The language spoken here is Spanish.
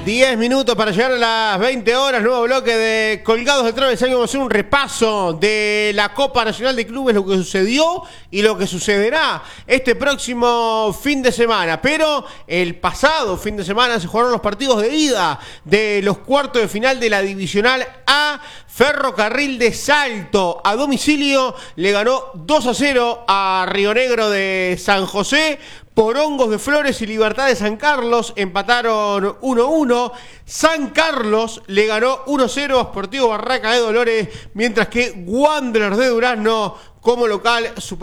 10 minutos para llegar a las 20 horas, nuevo bloque de Colgados de Travesaño. Vamos a hacer un repaso de la Copa Nacional de Clubes, lo que sucedió y lo que sucederá este próximo fin de semana. Pero el pasado fin de semana se jugaron los partidos de ida de los cuartos de final de la Divisional A. Ferrocarril de Salto a domicilio le ganó 2-0 a Río Negro de San José. Porongos de Flores y Libertad de San Carlos empataron 1-1. San Carlos le ganó 1-0 a Sportivo Barraca de Dolores, mientras que Wanderers de Durazno como local